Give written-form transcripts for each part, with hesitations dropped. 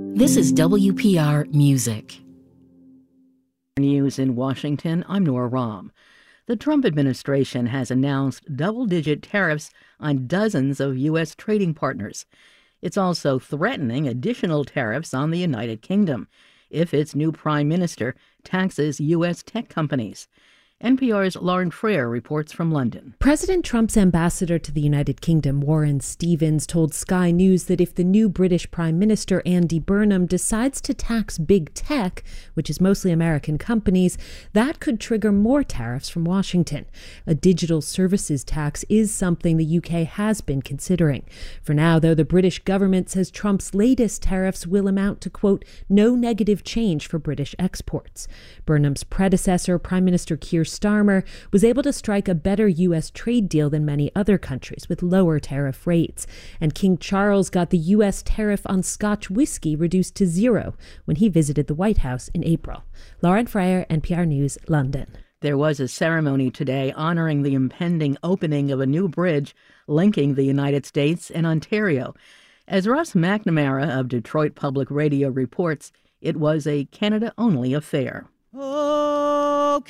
This is WPR Music. News in Washington, I'm Nora Rahm. The Trump administration has announced double-digit tariffs on dozens of U.S. trading partners. It's also threatening additional tariffs on the United Kingdom if its new prime minister taxes U.S. tech companies. NPR's Lauren Frayer reports from London. President Trump's ambassador to the United Kingdom, Warren Stevens, told Sky News that if the new British Prime Minister, Andy Burnham, decides to tax big tech, which is mostly American companies, that could trigger more tariffs from Washington. A digital services tax is something the UK has been considering. For now, though, the British government says Trump's latest tariffs will amount to, quote, no negative change for British exports. Burnham's predecessor, Prime Minister Keir Starmer, was able to strike a better U.S. trade deal than many other countries with lower tariff rates. And King Charles got the U.S. tariff on Scotch whiskey reduced to zero when he visited the White House in April. Lauren Frayer, NPR News, London. There was a ceremony today honoring the impending opening of a new bridge linking the United States and Ontario. As Ross McNamara of Detroit Public Radio reports, it was a Canada-only affair. Oh,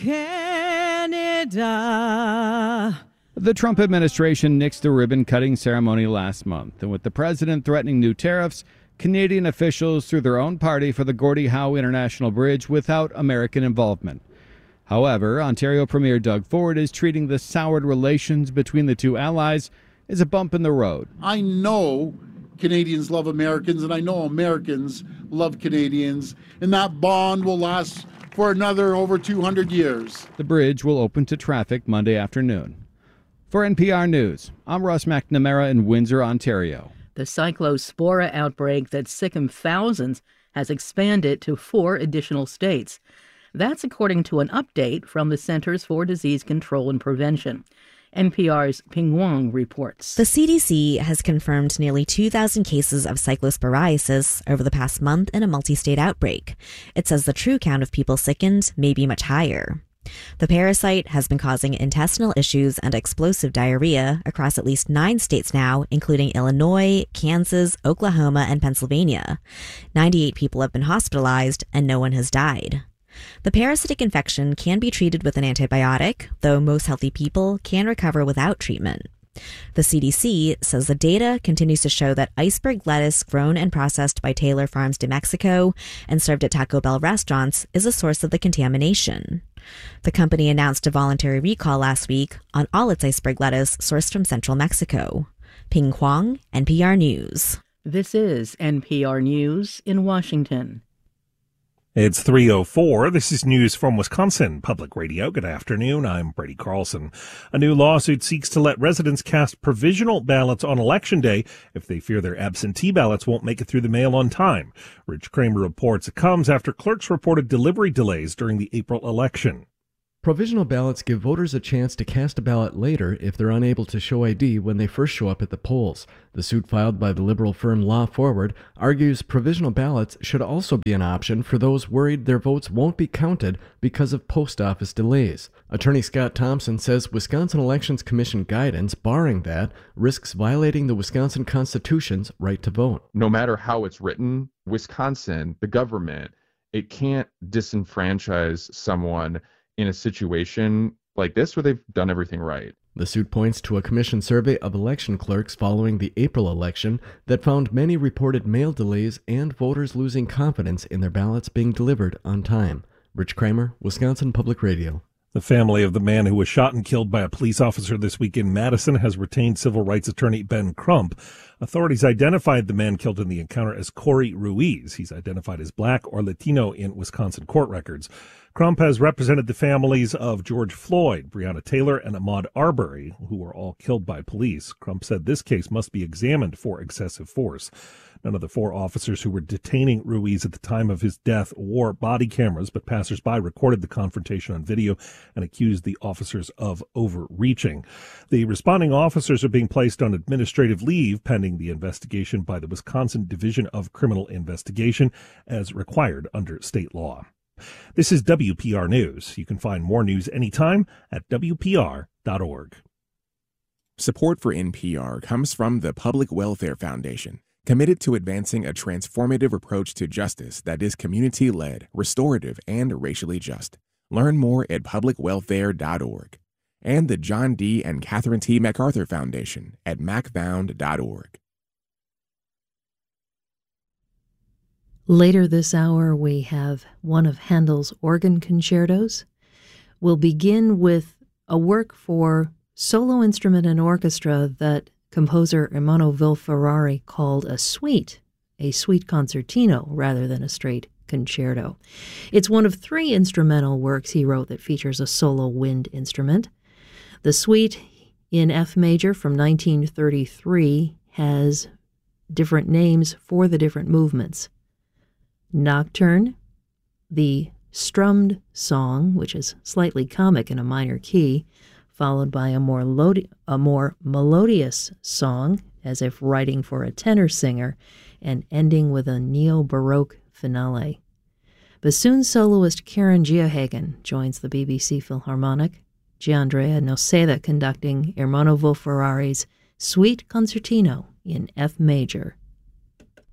Canada. The Trump administration nixed the ribbon-cutting ceremony last month, and with the president threatening new tariffs, Canadian officials threw their own party for the Gordie Howe International Bridge without American involvement. However, Ontario Premier Doug Ford is treating the soured relations between the two allies as a bump in the road. I know Canadians love Americans, and I know Americans love Canadians, and that bond will last for another over 200 years. The bridge will open to traffic Monday afternoon. For NPR News, I'm Ross McNamara in Windsor, Ontario. The cyclospora outbreak that sickened thousands has expanded to 4 additional states. That's according to an update from the Centers for Disease Control and Prevention. NPR's Ping Wang reports. The CDC has confirmed nearly 2,000 cases of cyclosporiasis over the past month in a multi-state outbreak. It says the true count of people sickened may be much higher. The parasite has been causing intestinal issues and explosive diarrhea across at least 9 states now, including Illinois, Kansas, Oklahoma, and Pennsylvania. 98 people have been hospitalized and no one has died. The parasitic infection can be treated with an antibiotic, though most healthy people can recover without treatment. The CDC says the data continues to show that iceberg lettuce grown and processed by Taylor Farms de Mexico and served at Taco Bell restaurants is a source of the contamination. The company announced a voluntary recall last week on all its iceberg lettuce sourced from central Mexico. Ping Huang, NPR News. This is NPR News in Washington. It's 3:04. This is news from Wisconsin Public Radio. Good afternoon. I'm Brady Carlson. A new lawsuit seeks to let residents cast provisional ballots on Election Day if they fear their absentee ballots won't make it through the mail on time. Rich Kramer reports it comes after clerks reported delivery delays during the April election. Provisional ballots give voters a chance to cast a ballot later if they're unable to show ID when they first show up at the polls. The suit filed by the liberal firm Law Forward argues provisional ballots should also be an option for those worried their votes won't be counted because of post office delays. Attorney Scott Thompson says Wisconsin Elections Commission guidance, barring that, risks violating the Wisconsin Constitution's right to vote. No matter how it's written, Wisconsin, the government, it can't disenfranchise someone in a situation like this where they've done everything right. The suit points to a commission survey of election clerks following the April election that found many reported mail delays and voters losing confidence in their ballots being delivered on time. Rich Kramer, Wisconsin Public Radio. The family of the man who was shot and killed by a police officer this week in Madison has retained civil rights attorney Ben Crump. Authorities identified the man killed in the encounter as Corey Ruiz. He's identified as black or Latino in Wisconsin court records. Crump has represented the families of George Floyd, Breonna Taylor, and Ahmaud Arbery, who were all killed by police. Crump said this case must be examined for excessive force. None of the 4 officers who were detaining Ruiz at the time of his death wore body cameras, but passersby recorded the confrontation on video and accused the officers of overreaching. The responding officers are being placed on administrative leave pending the investigation by the Wisconsin Division of Criminal Investigation as required under state law. This is WPR News. You can find more news anytime at WPR.org. Support for NPR comes from the Public Welfare Foundation. committed to advancing a transformative approach to justice that is community-led, restorative, and racially just. Learn more at publicwelfare.org. And the John D. and Catherine T. MacArthur Foundation at macfound.org. Later this hour, we have one of Handel's organ concertos. We'll begin with a work for solo instrument and orchestra that composer Ermanno Vilferrari called a suite concertino rather than a straight concerto. It's one of 3 instrumental works he wrote that features a solo wind instrument. The suite in F major from 1933 has different names for the different movements. Nocturne, the strummed song, which is slightly comic in a minor key, followed by a more melodious song, as if writing for a tenor singer, and ending with a neo-Baroque finale. Bassoon soloist Karen Geohagen joins the BBC Philharmonic, Gianandrea Noseda conducting Ermanno Vilferrari's Suite Concertino in F major.